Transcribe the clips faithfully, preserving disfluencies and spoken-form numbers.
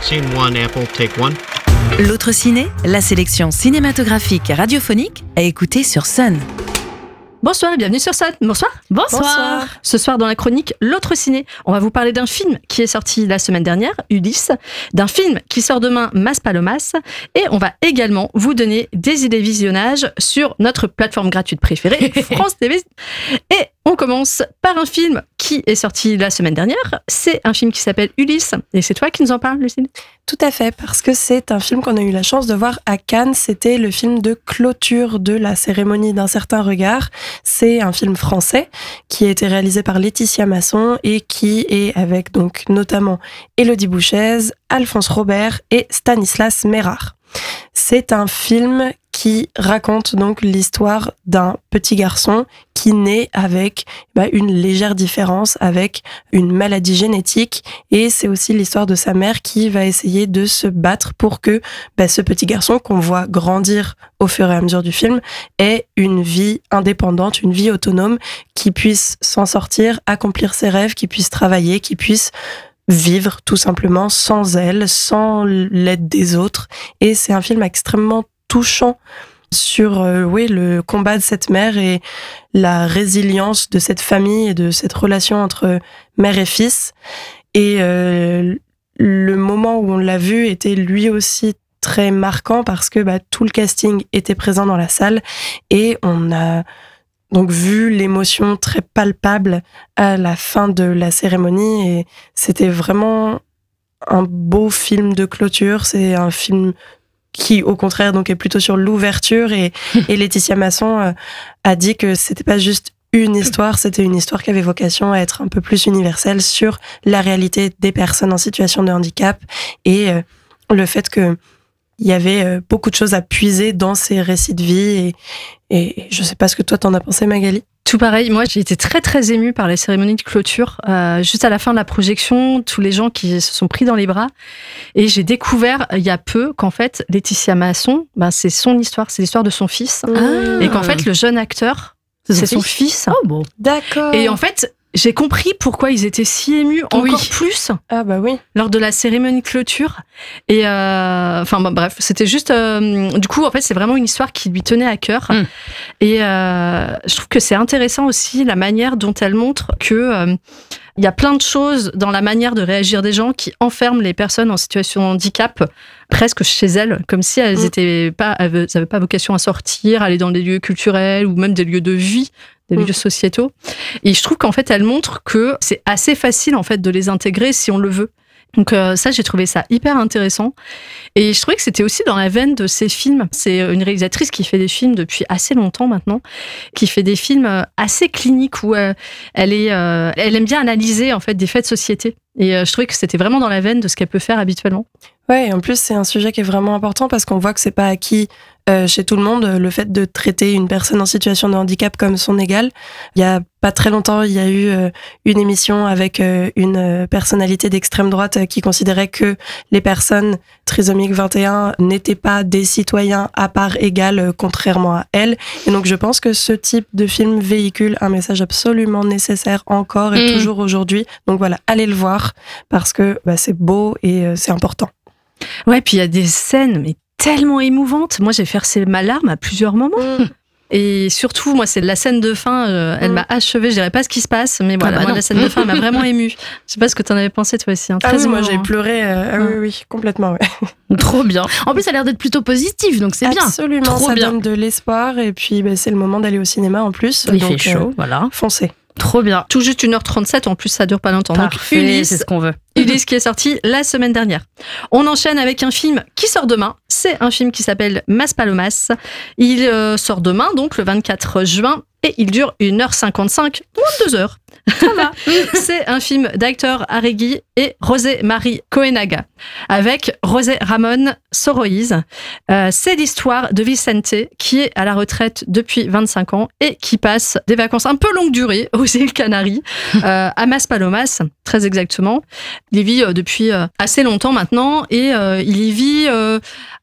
Scene one, Apple, take one. L'autre ciné, la sélection cinématographique et radiophonique à écouter sur Sun. Bonsoir et bienvenue sur Sun. Bonsoir. Bonsoir. Bonsoir. Ce soir dans la chronique L'autre ciné, on va vous parler d'un film qui est sorti la semaine dernière, Ulysse, d'un film qui sort demain, Maspalomas, et on va également vous donner des idées visionnage sur notre plateforme gratuite préférée, France T V. Et on commence par un film qui est sorti la semaine dernière. C'est un film qui s'appelle Ulysse. Et c'est toi qui nous en parles, Lucille ? Tout à fait, parce que c'est un film qu'on a eu la chance de voir à Cannes. C'était le film de clôture de la cérémonie d'un certain regard. C'est un film français qui a été réalisé par Laetitia Masson et qui est avec donc notamment Élodie Bouchez, Alphonse Robert et Stanislas Mérard. C'est un film qui raconte donc l'histoire d'un petit garçon qui naît avec bah, une légère différence, avec une maladie génétique, et c'est aussi l'histoire de sa mère qui va essayer de se battre pour que bah, ce petit garçon qu'on voit grandir au fur et à mesure du film ait une vie indépendante, une vie autonome, qui puisse s'en sortir, accomplir ses rêves, qui puisse travailler, qui puisse vivre tout simplement sans elle, sans l'aide des autres. Et c'est un film extrêmement touchant sur euh, oui, le combat de cette mère et la résilience de cette famille et de cette relation entre mère et fils. Et euh, le moment où on l'a vu était lui aussi très marquant parce que bah, tout le casting était présent dans la salle et on a donc vu l'émotion très palpable à la fin de la cérémonie et c'était vraiment un beau film de clôture. C'est un film qui, au contraire, donc est plutôt sur l'ouverture et, et Laetitia Masson euh, a dit que c'était pas juste une histoire, c'était une histoire qui avait vocation à être un peu plus universelle sur la réalité des personnes en situation de handicap et euh, le fait que il y avait euh, beaucoup de choses à puiser dans ces récits de vie et, et je sais pas ce que toi t'en as pensé, Magali. Tout pareil, moi j'ai été très très émue par les cérémonies de clôture. Euh, juste à la fin de la projection, tous les gens qui se sont pris dans les bras. Et j'ai découvert il y a peu qu'en fait, Laetitia Masson, ben, c'est son histoire, c'est l'histoire de son fils. Ah. Et qu'en fait, le jeune acteur, c'est, c'est son fils. Oh bon. D'accord. Et en fait, j'ai compris pourquoi ils étaient si émus encore oui. plus ah bah oui. lors de la cérémonie de clôture. Et euh, enfin bon, bref, c'était juste... Euh, du coup, en fait, c'est vraiment une histoire qui lui tenait à cœur. Mm. Et euh, je trouve que c'est intéressant aussi la manière dont elle montre que... Euh, il y a plein de choses dans la manière de réagir des gens qui enferment les personnes en situation de handicap presque chez elles, comme si elles n'avaient mmh. pas, elles n'avaient pas vocation à sortir, aller dans des lieux culturels ou même des lieux de vie, des mmh. lieux sociétaux. Et je trouve qu'en fait, elle montre que c'est assez facile en fait de les intégrer si on le veut. Donc euh, ça, j'ai trouvé ça hyper intéressant. Et je trouvais que c'était aussi dans la veine de ces films. C'est une réalisatrice qui fait des films depuis assez longtemps maintenant, qui fait des films assez cliniques où euh, elle, est, euh, elle aime bien analyser en fait des faits de société. Et euh, je trouvais que c'était vraiment dans la veine de ce qu'elle peut faire habituellement. Ouais, et en plus, c'est un sujet qui est vraiment important parce qu'on voit que c'est pas acquis euh, chez tout le monde, le fait de traiter une personne en situation de handicap comme son égale. Il y a pas très longtemps, il y a eu euh, une émission avec euh, une euh, personnalité d'extrême droite euh, qui considérait que les personnes trisomiques vingt et un n'étaient pas des citoyens à part égale, euh, contrairement à elle. Et donc, je pense que ce type de film véhicule un message absolument nécessaire encore et mmh. toujours aujourd'hui. Donc voilà, allez le voir parce que bah, c'est beau et euh, c'est important. Ouais, puis il y a des scènes mais tellement émouvantes. Moi, j'ai versé ma larme à plusieurs moments. Mmh. Et surtout, moi, c'est la scène de fin, euh, elle mmh. m'a achevée. Je dirais pas ce qui se passe, mais voilà, ah bah moi, la scène de fin m'a vraiment émue. Je sais pas ce que t'en avais pensé, toi aussi. Hein. Ah Très oui, émouvant, moi, j'ai hein. pleuré. Euh, ah oui, oui, complètement, ouais. Trop bien. En plus, ça a l'air d'être plutôt positif, donc c'est bien. Absolument, Trop ça bien. donne de l'espoir. Et puis, bah, c'est le moment d'aller au cinéma en plus. Il donc, fait chaud, euh, voilà. Foncez. Trop bien. Tout juste une heure trente-sept, en plus ça dure pas longtemps. Parfait, donc Ulysse, c'est ce qu'on veut. Ulysse qui est sorti la semaine dernière. On enchaîne avec un film qui sort demain. C'est un film qui s'appelle Maspalomas. Il euh, sort demain, donc le vingt-quatre juin, et il dure une heure cinquante-cinq, moins de deux heures. Ça va. C'est un film d'Hector Arregui et José Marie Coenaga, avec José Ramón Soroiz. Euh, c'est l'histoire de Vicente, qui est à la retraite depuis vingt-cinq ans et qui passe des vacances un peu longue durée aux îles Canaries, euh, à Maspalomas, très exactement. Il y vit euh, depuis euh, assez longtemps maintenant et euh, il y vit... Euh,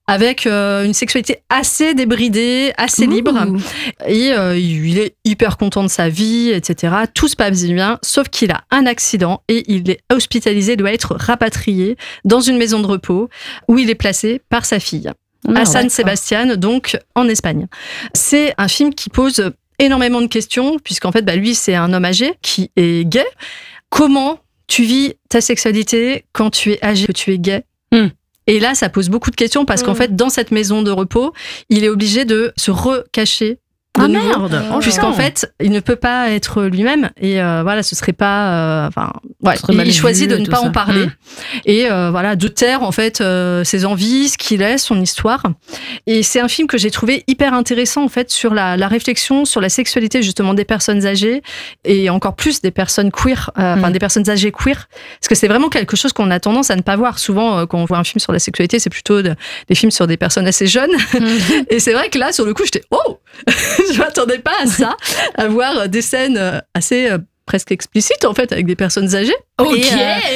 avec euh, une sexualité assez débridée, assez Ouh. libre. Et euh, il est hyper content de sa vie, et cetera. Tout se passe bien, sauf qu'il a un accident et il est hospitalisé, doit être rapatrié dans une maison de repos où il est placé par sa fille. Oh, à San Sebastián, donc en Espagne. C'est un film qui pose énormément de questions, puisqu'en fait, bah, lui, c'est un homme âgé qui est gay. Comment tu vis ta sexualité quand tu es âgé, que tu es gay mm. Et là, ça pose beaucoup de questions, parce mm. qu'en fait, dans cette maison de repos, il est obligé de se recacher. De ah nouveau, merde oh, puisqu'en fait, il ne peut pas être lui-même et euh, voilà, ce serait pas, enfin, euh, ouais, il, il choisit de ne pas ça. en parler mmh. et euh, voilà, de taire en fait euh, ses envies, ce qu'il est, son histoire. Et c'est un film que j'ai trouvé hyper intéressant en fait sur la, la réflexion sur la sexualité justement des personnes âgées et encore plus des personnes queer, euh, enfin mmh. des personnes âgées queer, parce que c'est vraiment quelque chose qu'on a tendance à ne pas voir souvent euh, quand on voit un film sur la sexualité, c'est plutôt de, des films sur des personnes assez jeunes. Mmh. Et c'est vrai que là, sur le coup, j'étais oh. Je m'attendais pas à ça, à voir des scènes assez euh, presque explicites en fait avec des personnes âgées. Ok, et,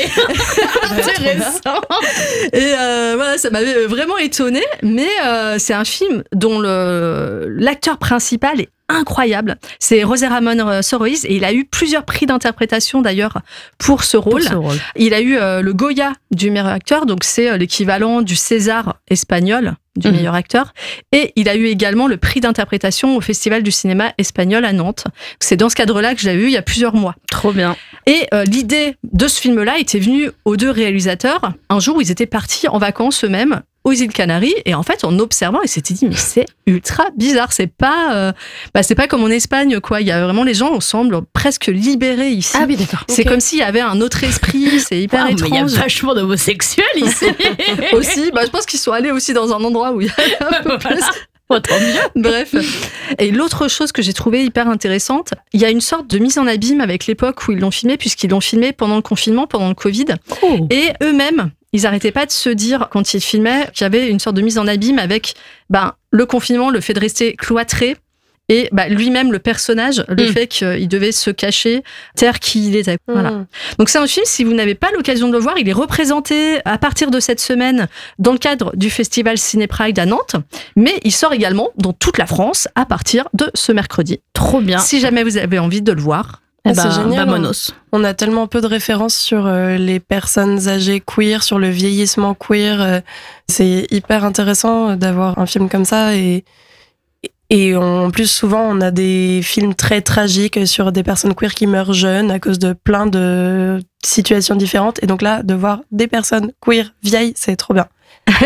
euh... intéressant. Et euh, voilà, ça m'avait vraiment étonnée. Mais euh, c'est un film dont le l'acteur principal est incroyable. C'est José Ramón Sorois et il a eu plusieurs prix d'interprétation d'ailleurs pour ce rôle. Pour ce rôle. Il a eu euh, le Goya du meilleur acteur, donc c'est l'équivalent du César espagnol du mmh. meilleur acteur. Et il a eu également le prix d'interprétation au Festival du cinéma espagnol à Nantes. C'est dans ce cadre-là que je l'ai vu il y a plusieurs mois. Trop bien. Et euh, l'idée de ce film-là était venue aux deux réalisateurs un jour où ils étaient partis en vacances eux-mêmes aux îles Canaries, et en fait en observant ils s'étaient dit mais c'est ultra bizarre, c'est pas euh, bah c'est pas comme en Espagne quoi, il y a vraiment les gens semblent presque libérés ici. Ah oui d'accord. C'est okay. comme s'il y avait un autre esprit, c'est hyper wow, étrange. Mais il y a vachement d'homosexuels ici. Aussi, bah je pense qu'ils sont allés aussi dans un endroit où il y a un peu plus. Oh, trop bien. Bref. Et l'autre chose que j'ai trouvée hyper intéressante, il y a une sorte de mise en abîme avec l'époque où ils l'ont filmé, puisqu'ils l'ont filmé pendant le confinement, pendant le Covid. Oh. Et eux-mêmes, ils n'arrêtaient pas de se dire, quand ils filmaient, qu'il y avait une sorte de mise en abîme avec ben, le confinement, le fait de rester cloîtré, et bah, lui-même, le personnage, le mmh. fait qu'il devait se cacher, taire qui il était. Mmh. Voilà. Donc c'est un film, si vous n'avez pas l'occasion de le voir, il est représenté à partir de cette semaine dans le cadre du festival Ciné Pride à Nantes, mais il sort également dans toute la France à partir de ce mercredi. Trop bien. Si jamais vous avez envie de le voir. Ah, eh ben, c'est génial. Vamonos. On a tellement peu de références sur euh, les personnes âgées queer, sur le vieillissement queer. Euh, c'est hyper intéressant d'avoir un film comme ça et Et en plus, souvent, on a des films très tragiques sur des personnes queer qui meurent jeunes à cause de plein de situations différentes. Et donc là, de voir des personnes queer vieilles, c'est trop bien.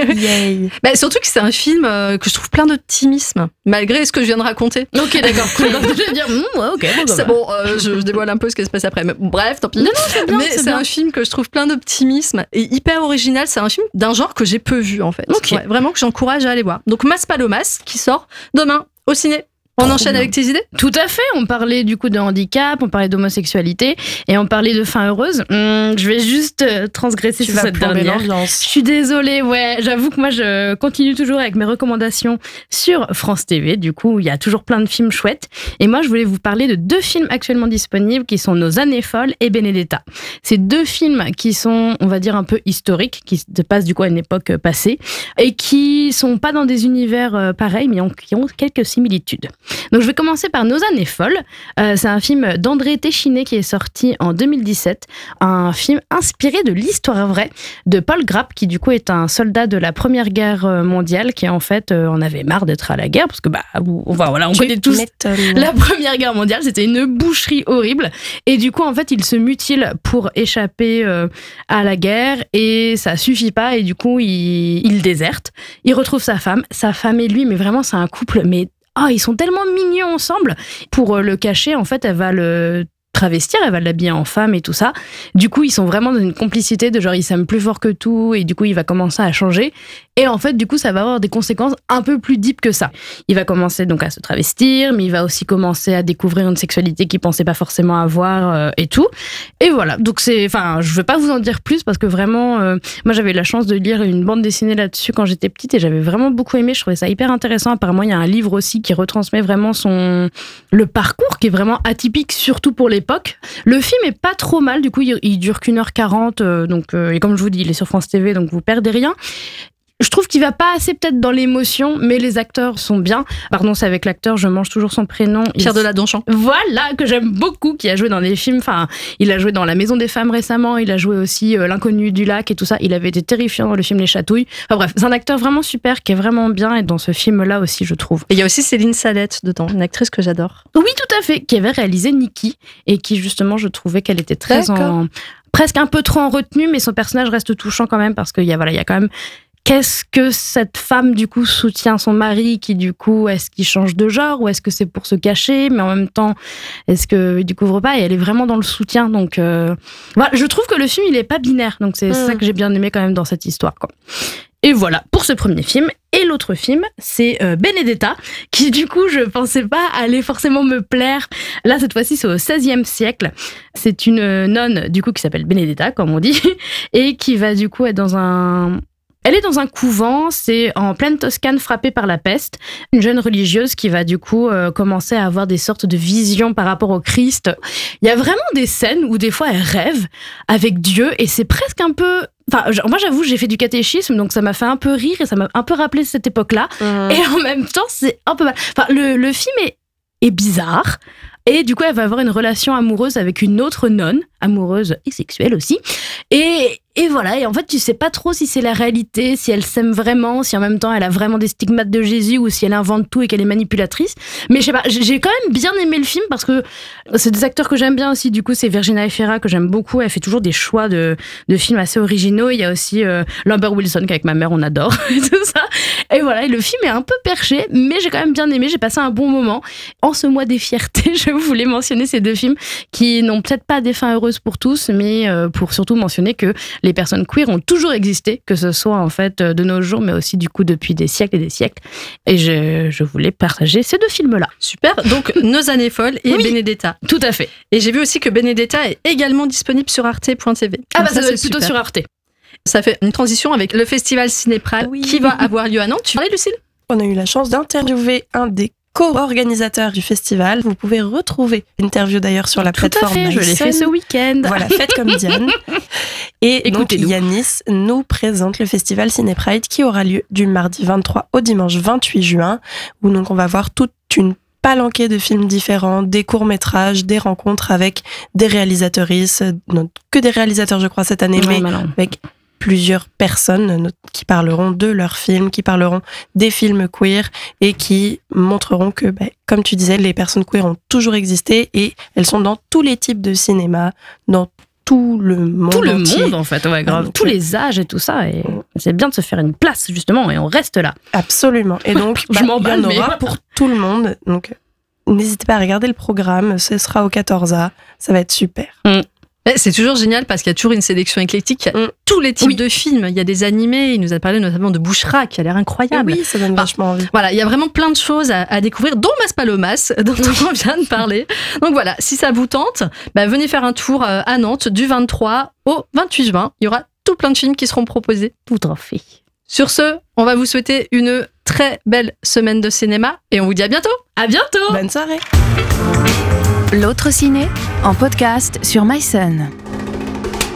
Yay. Bah, surtout que c'est un film euh, que je trouve plein d'optimisme, malgré ce que je viens de raconter. Ok, d'accord. Cool. Je vais dire, mm, ouais, ok. Bon, c'est bon, euh, je, je dévoile un peu ce qui se passe après. Mais bref, tant pis. Non, non, c'est bien, mais c'est, c'est bien. un film que je trouve plein d'optimisme et hyper original. C'est un film d'un genre que j'ai peu vu, en fait. Okay. Ouais, vraiment que j'encourage à aller voir. Donc, Mas Palomas, qui sort demain au ciné. On Trop enchaîne bien. avec tes idées ? Tout à fait. On parlait du coup de handicap, on parlait d'homosexualité et on parlait de fin heureuse. Hum, je vais juste euh, transgresser tu sur vas cette dernière. l'ambiance. Je suis désolée, ouais. J'avoue que moi, je continue toujours avec mes recommandations sur France T V. Du coup, il y a toujours plein de films chouettes. Et moi, je voulais vous parler de deux films actuellement disponibles qui sont Nos années folles et Benedetta. C'est deux films qui sont, on va dire, un peu historiques, qui se passent du coup à une époque passée et qui sont pas dans des univers euh, pareils, mais ont, qui ont quelques similitudes. Donc je vais commencer par Nos années folles. Euh, c'est un film d'André Téchiné qui est sorti en deux mille dix-sept. Un film inspiré de l'histoire vraie de Paul Grapp, qui du coup est un soldat de la Première Guerre mondiale qui en fait euh, en avait marre d'être à la guerre parce que bah on, voilà, on tu connaît tous m'étonnes. La Première Guerre mondiale, c'était une boucherie horrible. Et du coup en fait il se mutile pour échapper euh, à la guerre et ça suffit pas et du coup il, il déserte. Il retrouve sa femme, sa femme et lui, mais vraiment c'est un couple mais oh, ils sont tellement mignons ensemble. Pour le cacher, en fait, elle va le travestir, elle va l'habiller en femme et tout ça. Du coup, ils sont vraiment dans une complicité de genre, ils s'aiment plus fort que tout et du coup, il va commencer à changer. Et en fait, du coup, ça va avoir des conséquences un peu plus deep que ça. Il va commencer donc à se travestir, mais il va aussi commencer à découvrir une sexualité qu'il pensait pas forcément avoir euh, et tout. Et voilà. Donc c'est, enfin, je veux pas vous en dire plus parce que vraiment, euh, moi, j'avais eu la chance de lire une bande dessinée là-dessus quand j'étais petite et j'avais vraiment beaucoup aimé. Je trouvais ça hyper intéressant. Apparemment, il y a un livre aussi qui retransmet vraiment son le parcours qui est vraiment atypique, surtout pour l'époque. Le film est pas trop mal. Du coup, il, il dure qu'une heure quarante. Euh, donc, euh, et comme je vous dis, il est sur France T V, donc vous perdez rien. je trouve qu'il va pas assez peut-être dans l'émotion, mais les acteurs sont bien. Pardon, c'est avec l'acteur, je mange toujours son prénom. Pierre Il... Deladonchamp. Voilà, que j'aime beaucoup, qui a joué dans des films. Enfin, il a joué dans La Maison des Femmes récemment, il a joué aussi euh, L'Inconnu du lac et tout ça. Il avait été terrifiant dans le film Les Chatouilles. Enfin bref, c'est un acteur vraiment super, qui est vraiment bien, et dans ce film-là aussi, je trouve. Et il y a aussi Céline Salette dedans, une actrice que j'adore. Oui, tout à fait, qui avait réalisé Nikki, et qui justement, je trouvais qu'elle était très D'accord. en... presque un peu trop en retenue, mais son personnage reste touchant quand même, parce qu'il y a, voilà, il y a quand même... Qu'est-ce que cette femme, du coup, soutient son mari, qui, du coup, est-ce qu'il change de genre, ou est-ce que c'est pour se cacher, mais en même temps, est-ce qu'il découvre pas, et elle est vraiment dans le soutien, donc... Euh... Voilà, je trouve que le film, il est pas binaire, donc c'est mmh. ça que j'ai bien aimé quand même dans cette histoire, quoi. Et voilà, pour ce premier film. Et l'autre film, c'est euh, Benedetta, qui du coup, je pensais pas allait forcément me plaire. Là, cette fois-ci, c'est au seizième siècle. C'est une nonne, du coup, qui s'appelle Benedetta, comme on dit, et qui va du coup être dans un... Elle est dans un couvent, c'est en pleine Toscane, frappée par la peste. Une jeune religieuse qui va du coup euh, commencer à avoir des sortes de visions par rapport au Christ. Il y a vraiment des scènes où des fois elle rêve avec Dieu, et c'est presque un peu... Enfin, moi j'avoue, j'ai fait du catéchisme, donc ça m'a fait un peu rire et ça m'a un peu rappelé cette époque-là. Mmh. Et en même temps, c'est un peu mal. Enfin, le, le film est, est bizarre. Et du coup, elle va avoir une relation amoureuse avec une autre nonne, amoureuse et sexuelle aussi. Et, et voilà, et en fait, tu sais pas trop si c'est la réalité, si elle s'aime vraiment, si en même temps elle a vraiment des stigmates de Jésus, ou si elle invente tout et qu'elle est manipulatrice. Mais je sais pas, j'ai quand même bien aimé le film, parce que c'est des acteurs que j'aime bien aussi. Du coup, c'est Virginia Efira que j'aime beaucoup. Elle fait toujours des choix de, de films assez originaux. Il y a aussi euh, Lambert Wilson, qu'avec ma mère on adore, et tout ça. Et voilà, et le film est un peu perché, mais j'ai quand même bien aimé. J'ai passé un bon moment. En ce mois des fiertés, je voulais mentionner ces deux films qui n'ont peut-être pas des fins heureuses pour tous, mais euh, pour surtout mentionner que les personnes queer ont toujours existé, que ce soit en fait de nos jours, mais aussi du coup depuis des siècles et des siècles. Et je, je voulais partager ces deux films-là. Super, donc Nos années folles et oui, Benedetta. Tout à fait. Et j'ai vu aussi que Benedetta est également disponible sur arte point t v. Ah bah ça, ça doit être plutôt super. Sur Arte. Ça fait une transition avec le festival Cinépride oui. qui va avoir lieu à Nantes. Tu parlais, Lucille ? On a eu la chance d'interviewer un des co-organisateur du festival. Vous pouvez retrouver l'interview d'ailleurs sur la Tout plateforme à fait, je l'ai fait ce week-end. Voilà, faites comme Diane. Et donc Yanis nous présente le festival Cinépride qui aura lieu du mardi vingt-trois au dimanche vingt-huit juin, où donc on va voir toute une palanquée de films différents, des courts-métrages, des rencontres avec des réalisatrices, non, que des réalisateurs je crois cette année, ouais, mais malin. avec plusieurs personnes qui parleront de leurs films, qui parleront des films queer et qui montreront que, bah, comme tu disais, les personnes queer ont toujours existé et elles sont dans tous les types de cinéma, dans tout le monde Tout le entier. monde, en fait, ouais, grave. Donc, tous les âges et tout ça. Et c'est bien de se faire une place, justement, et on reste là. Absolument. Et donc, je bah, m'emballe, il y en aura mais... pour tout le monde. Donc, n'hésitez pas à regarder le programme. Ce sera au quatorze A. Ça va être super. Mm. C'est toujours génial parce qu'il y a toujours une sélection éclectique. Il y a mm. tous les types oui. de films. Il y a des animés. Il nous a parlé notamment de Bouchra qui a l'air incroyable. Oui, ça donne enfin, vachement envie. Voilà, il y a vraiment plein de choses à, à découvrir, dont Maspalomas, dont on vient de parler. Donc voilà, si ça vous tente, bah, venez faire un tour à Nantes du vingt-trois au vingt-huit juin. Il y aura tout plein de films qui seront proposés. Tout à fait. Sur ce, on va vous souhaiter une très belle semaine de cinéma et on vous dit à bientôt. À bientôt. Bonne soirée. L'autre ciné en podcast sur MySun.